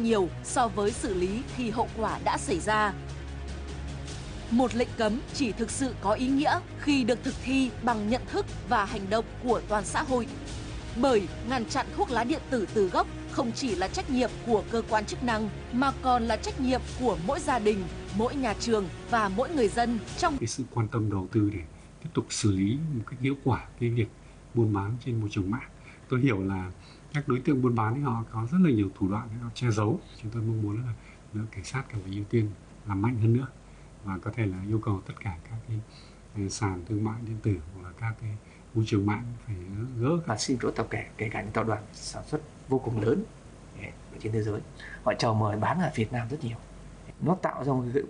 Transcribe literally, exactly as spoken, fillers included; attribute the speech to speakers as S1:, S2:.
S1: nhiều so với xử lý khi hậu quả đã xảy ra. Một lệnh cấm chỉ thực sự có ý nghĩa khi được thực thi bằng nhận thức và hành động của toàn xã hội. Bởi ngăn chặn thuốc lá điện tử từ gốc không chỉ là trách nhiệm của cơ quan chức năng mà còn là trách nhiệm của mỗi gia đình, mỗi nhà trường và mỗi người dân trong
S2: cái sự quan tâm đầu tư để tiếp tục xử lý một cách hiệu quả cái việc buôn bán trên môi trường mạng. Tôi hiểu là các đối tượng buôn bán thì họ có rất là nhiều thủ đoạn để họ che giấu. Chúng tôi mong muốn là lực lượng cảnh sát cần phải ưu tiên làm mạnh hơn nữa và có thể là yêu cầu tất cả các cái sàn thương mại điện tử hoặc là các cái môi trường mạng phải gỡ.
S3: Và xin lỗi tập thể, kể cả những tập đoàn sản xuất vô cùng lớn ở trên thế giới, họ chào mời bán ở Việt Nam rất nhiều. Nó tạo ra một